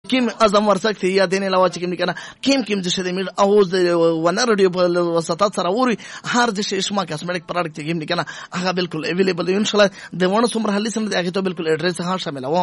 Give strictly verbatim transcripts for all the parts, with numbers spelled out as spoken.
کیم اعظم ورسک یا دینه لوا چې کیم کنه کیم کیم د شه د میر اوز ونه رادیو په وسطات سره ووري هر د شیشما کاسمیټک پروډکټ چې کیم کنه هغه بالکل اویلیبل دی ان شاء الله د ونه سمره حلی سم د هغه ته بالکل ایڈریس ها شامل و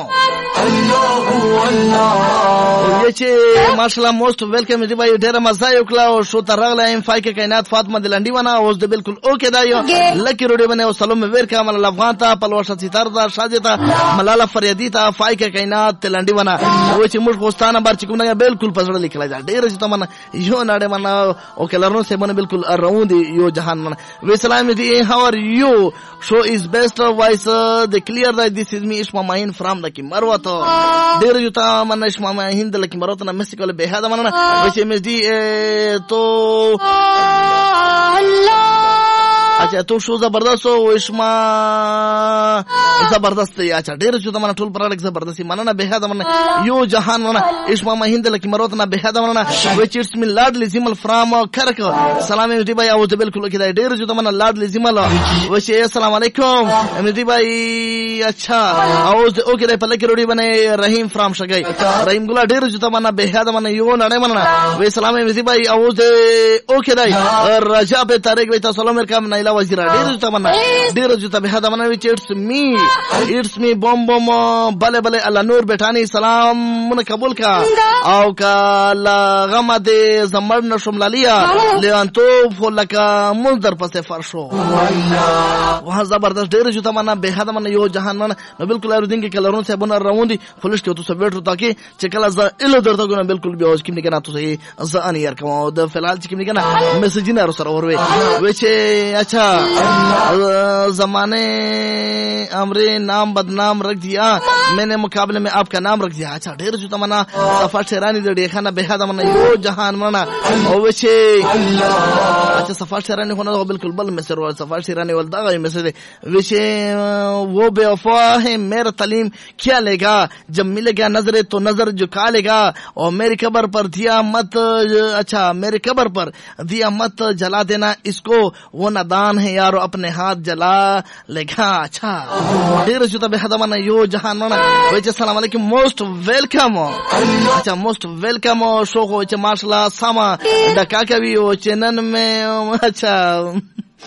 الله چې ماشاءالله موست ویلکم دی بای ډیر مزه یو کلا شو ترغله ام فای کې کائنات فاطمه دلنډي ونه اوس د بالکل اوکې دا یو لکی روډي باندې سلام ویر کامل افغان ته پلوشه ستار دا شاجته ملاله فریدی ته فای کې کائنات دلنډي ونه و چې موږ خوستانه بار چې کومه بالکل پزړه لیکل دا ډیر چې تمنه یو نړۍ منه او کلرونو سه باندې بالکل اراوند یو جهان منه وی سلام دی how are you show is best voice the clear that this is me ishma mahin from the kimarwato ډیر یو ته منه ishma mahin د لکی مروت نه مسیکل به هدا منه و چې مې دی تو اچھا تو شو زبردست او اشما زبردست یا اچھا ډیر چې تمنه ټول پروډکټ زبردست مننه به هدا منه یو جهان مننه اشما مهند لکی مروت نه به هدا مننه which it's me lord lizimal from کرک سلام امتی بھائی او ته بالکل کې ډیر چې تمنه lord lizimal و چې السلام علیکم امتی بھائی اچھا او او کې په لکی روډي باندې رحیم فرام شګي رحیم ګلا ډیر چې تمنه به هدا مننه یو نړۍ مننه و سلام امتی بھائی او او کې دای رجا په طارق وي تاسو سلام ورکم نه وزیر ډیر تمنا ډیر جته به دا منوي چې اټس می اټس می بوم بوم بله بله الله نور بیٹانی سلام من قبول کا او کا لا غمد زمر نشم لالیا لانتو فلکا منذر پس فرشو واه زبردست ډیر جته منا به دا من یو جهان من بالکل اردن کې کلرون سے بن راوندي فلش ته تو سبټ تاکي چې کله ز ال درته ګونه بالکل به اوس کې نه تو سي ز ان ير کوم د فلال چې کې نه میسج نه سره وروي و چې اچھا ज़माने अमरे नाम बदनाम रख दिया मैंने मुकाबले में आपका नाम रख दिया अच्छा ढेर जो तमन्ना सफर शेरानी दे देखा ना बेहद मना यो जहान मना ओवेचे अच्छा सफर शेरानी होना तो बिल्कुल बल में सर सफर शेरानी वाला दागा में से वेचे वो बेवफा है मेरा तालीम क्या लेगा जब मिलेगा नजरे तो नजर झुका लेगा और मेरी कब्र पर दिया मत अच्छा मेरी कब्र पर दिया मत जला देना इसको वो नादान है यारो अपने हाथ जला लेगा अच्छा ډیر چې ته به هدا منه یو جهان منه وای چې السلام علیکم موست ویلکم اچھا موست ویلکم شو خو چې ماشاءالله سما د کاکوي او چې نن مې اچھا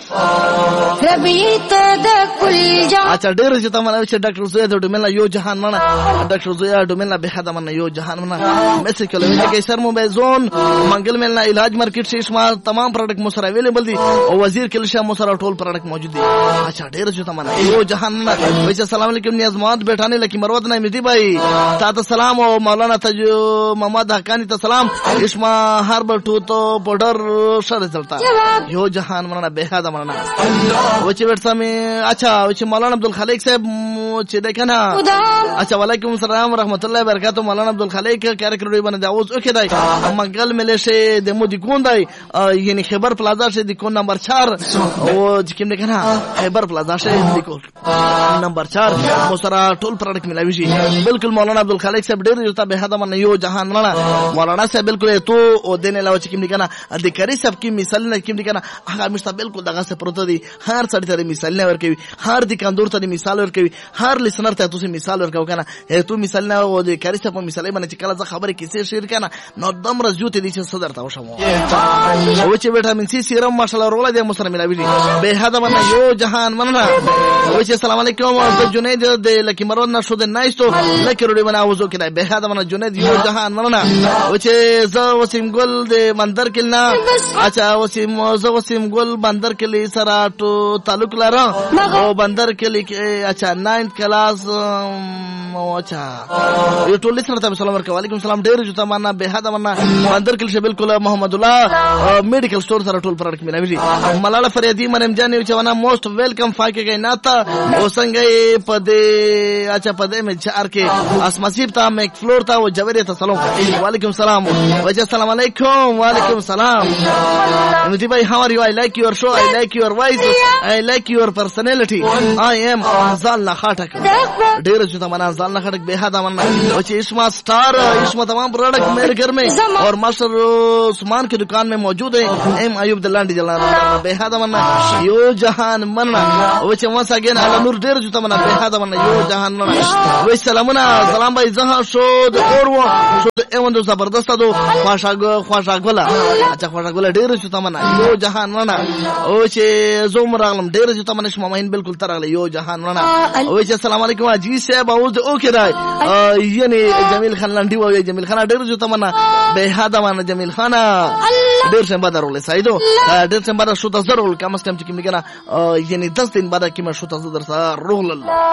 ربي ته د کل جهان اچھا ډیر چې ته منه چې ډاکټر زویا د ډوملا یو جهان منه ډاکټر زویا ډوملا به هدا منه یو جهان منه میسج کولای چې سر مو به زون منګل ملنا علاج مارکیټ سے شما تمام پروډکټ مو سره اویلیبل دي او وزیر کلشا مو سره ټول پروډکټ موجود دي اچھا ډیر چې ته منه یو جهان منه وای چې السلام علیکم نیازمات بیٹھانے لکی مروت نه میدی بھائی تاسو سلام او مولانا تجو محمد حقانی ته سلام اشما هربل ټو تو پودر سره چلتا یو جهان منه به هدا منه و چې ورته مې اچھا و چې مولانا عبدالخالق صاحب چې ده کنه اچھا وعلیکم السلام ورحمت الله وبرکاتہ مولانا عبدالخالق کارکړې باندې اوس اوکې دی منګل ملي شه د مو دي کون دی یعنی خبر پلازا شه د کون نمبر چار او چې کوم کنه خبر پلازا شه د کون نمبر چار مو سره ټول پروډکټ ملاوي شي بالکل مولانا عبدالخالق صاحب ډېر یو ته به هدا من یو جهان نه مولانا صاحب بالکل تو او دینه لاو چې کوم کنه د کری صاحب کی مثال نه کوم کنه هغه مشته بالکل دغه څه پروت دی هر څړی ته مثال نه ورکوي هر د کاندور ته مثال ورکوي هر لسنر ته تاسو مثال ورکاو کنه ته مثال نه او د کاری صاحب مثال باندې چې کله ځ خبره کیسه شیر کنه نو دم رزوت دي چې صدر ته وشمو او چې وټامین سی سیرم ماشاءالله روله د مسلمان ملاوي به هدا من یو جهان مننه او چې السلام علیکم د جنید د لکی مرون نشو د نایستو لکی روډي بنا وځو کړه به هدا من جنید یو جهان مننه او چې ز وسیم ګل د مندر کلنا اچھا وسیم ز وسیم ګل بندر کلی سره ټو تعلق لرا او بندر کلی اچھا نائنth کلاس او اچھا یو ټول سره ته سلام ورکوم وعلیکم السلام ډیر جو تمنا به هدا من بندر کلی شه بالکل محمد الله میډیکل سٹور سره ټول پروډکټ ملاوي ملاله فریدی مریم جان یو چونا موست ویلکم فاکه گئی ناتا او څنګه پدې اچھا پدې مې چار کې اسمسیب تا میک فلور تا او جوهر ته سلام وعلیکم السلام وجه السلام علیکم وعلیکم السلام امتی بھائی how are you I like your show I I like your voice. I like your personality. I am Zalna Khatak. ډیر چې تمنا ځان خټک به حدا مننه او چې اسما स्टार इसमें तमाम प्रोडक्ट मेरे घर में और मास्टर उस्मान की दुकान में मौजूद है. एम अयूब दलांडी जलाना बेहद मन्ना यो जहान मन्ना वो वंस अगेन अला नूर डेर जुता मन्ना बेहद मन्ना यो जहान मन्ना वे सलामना सलाम भाई जहां शोद और वो शोद एवं दो जबरदस्त दो ख्वाशाग ख्वाशाग वाला अच्छा ख्वाशाग वाला डेर जुता मन्ना यो जहान मन्ना वो चे जोमर आलम डेर जुता मन्ना शमा महिन बिल्कुल तरह यो जहान मन्ना वो चे अस्सलाम वालेकुम जी से बाउज ओके राय यानी जमील खान लंडी वो जमील खान डेर जुता मन्ना बेहद मन्ना जमील खान डेर से बदर रोले साइदो डेर से बदर शोता जरूर कम से कम चिकन मिकना यानी दस दिन बाद की मैं शोता जरूर सा रोल